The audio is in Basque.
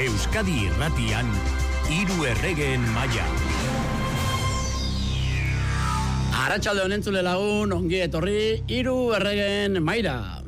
Euskadi Irratian, Hiru Erregeen Maila. Arratsalde honen entzule lagun, ongi etorri Hiru Erregeen Maila.